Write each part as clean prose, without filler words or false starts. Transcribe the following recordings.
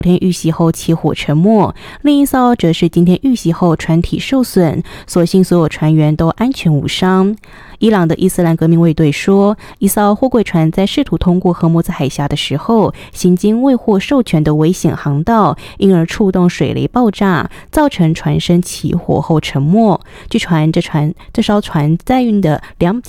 天遇袭后起火沉没，另一艘则是今天遇袭后船体受损，所幸所有船员都安全无伤。伊朗的伊斯兰革命卫队说，一艘货柜船在试图通过荷姆兹海峡的时候，行经未获授权的危险航道，因而触动水雷爆炸，造成船身起火后沉没。据传，这艘船载运的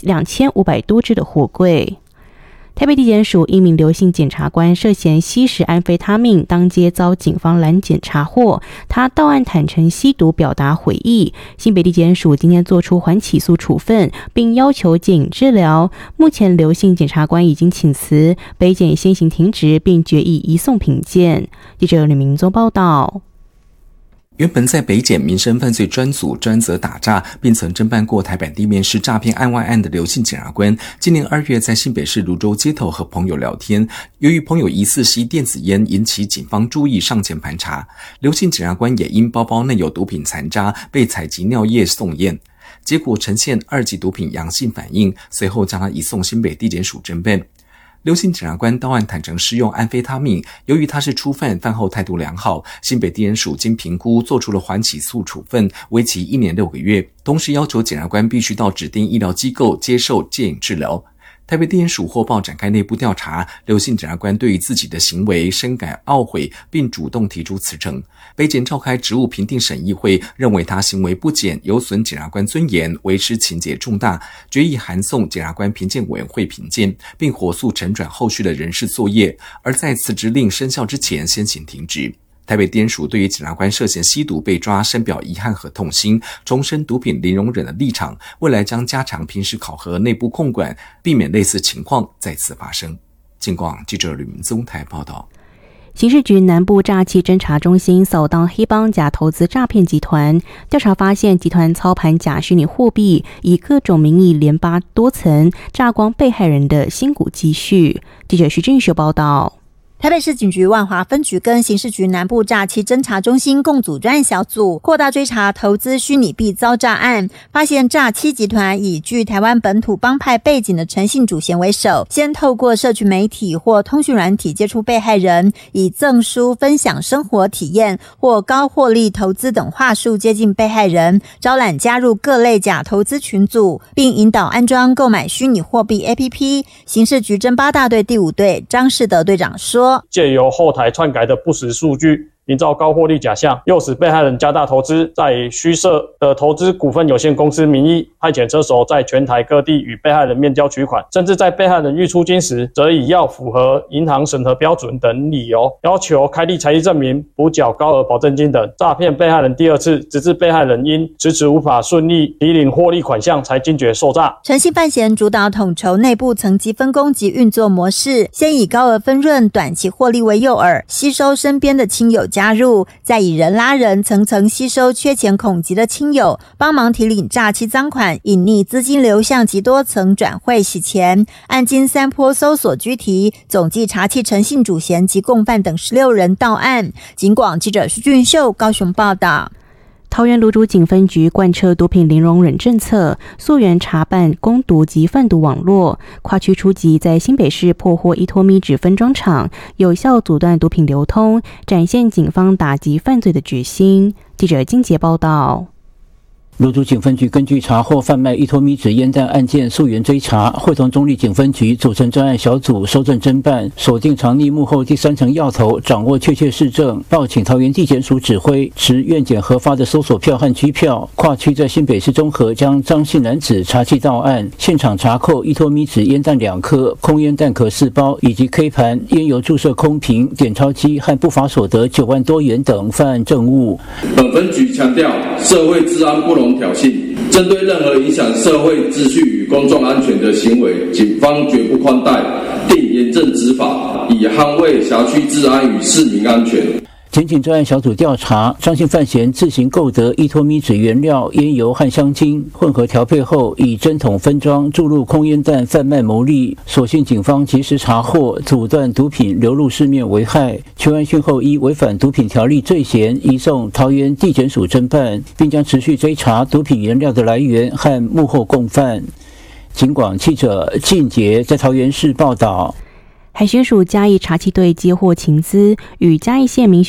2500多只的货柜。台北地检署一名刘姓检察官涉嫌吸食安非他命，当街遭警方拦检查获。他到案坦诚吸毒，表达悔意。新北地检署今天作出缓起诉处分，并要求戒瘾治疗。目前刘姓检察官已经请辞，北检先行停职，并决议移送评鉴。记者吕明宗报道。 原本在北检民生犯罪专组专责打诈，并曾侦办过台北地面式诈骗案外案的刘姓检察官，今年2月在新北市芦洲街头和朋友聊天，由于朋友疑似吸电子烟，引起警方注意，上前盘查。刘姓检察官也因包包内有毒品残渣，被采集尿液送验，结果呈现2级毒品阳性反应，随后将他移送新北地检署侦办。刘姓检察官到案坦诚施用安非他命，由于他是初犯，饭后态度良好，新北地检署经评估做出了缓起诉处分，为期1年6个月，同时要求检察官必须到指定医疗机构接受戒瘾治疗。台北地检署获报展开内部调查，刘姓检察官对于自己的行为深感懊悔，并主动提出辞呈。北检召开职务评定审议会，认为他行为不检，有损检察官尊严，为师情节重大，决议函送检察官评鉴委员会评鉴，并火速承转后续的人事作业，而在辞职令生效之前先行停职。台北地检署对于检察官涉嫌吸毒被抓深表遗憾和痛心，重申毒品零容忍的立场，未来将加强平时考核、内部控管，避免类似情况再次发生。警广记者吕明宗台报道。 刑事局南部诈欺侦查中心扫荡黑帮假投资诈骗集团，调查发现集团操盘假虚拟货币，以各种名义连扒多层，榨光被害人的辛苦积蓄。记者徐俊秀报道。 台北市警局万华分局跟刑事局南部诈欺侦查中心共组专案小组，扩大追查投资虚拟币遭诈案，发现诈欺集团以具台湾本土帮派背景的陈姓主嫌为首，先透过社群媒体或通讯软体接触被害人，以赠书、分享生活体验或高获利投资等话术接近被害人，招揽加入各类假投资群组，并引导安装购买虚拟货币 APP。 刑事局侦八大队第5队张世德队长说， 借由后台篡改的不实数据，营造高获利假象，诱使被害人加大投资，再以虚设的投资股份有限公司名义，派遣车手在全台各地与被害人面交取款，甚至在被害人预出金时，则以要符合银行审核标准等理由，要求开立财力证明、补缴高额保证金等，诈骗被害人第2次，直至被害人因迟迟无法顺利提领获利款项，才惊觉受诈。 陈姓犯嫌主导统筹内部层级分工及运作模式，先以高额分润、短期获利为诱饵，吸收身边的亲友加入，再以人拉人，层层吸收缺钱恐急的亲友，帮忙提领诈欺赃款，隐匿资金流向及多层转汇洗钱。案经3波搜索拘提，总计查缉陈姓主嫌及共犯等16人到案。警广记者徐俊秀高雄报道。 桃园芦竹警分局贯彻毒品零容忍政策，溯源查办攻毒及贩毒网络，跨区出击，在新北市破获依托咪酯分装厂，有效阻断毒品流通，展现警方打击犯罪的决心。记者金杰报道。 芦竹警分局根据查获贩卖依托咪酯烟弹案件溯源追查，会同中坜警分局组成专案小组收证侦办，锁定藏匿幕后第3层要头，掌握确切事证，报请桃园地检署指挥，持院检核发的搜索票和拘票，跨区在新北市中和将张姓男子查缉到案，现场查扣依托咪酯烟弹2颗、空烟弹壳4包，以及 K 盘、烟油注射空瓶、点钞机和不法所得9万多元等犯案证物。 本分局强调，社会治安不容挑衅，针对任何影响社会秩序与公众安全的行为，警方绝不宽待，定严正执法，以捍卫辖区治安与市民安全。 检警专案小组调查，张姓犯嫌自行购得依托咪酯原料、烟油和香精，混合调配后以针筒分装注入空烟弹贩卖牟利。所幸警方及时查获，阻断毒品流入市面危害。全案讯后依违反毒品条例罪嫌移送桃园地检署侦办，并将持续追查毒品原料的来源和幕后共犯。警广记者靳杰在桃园市报道。 海巡署嘉义查缉队接获情资，与嘉义县民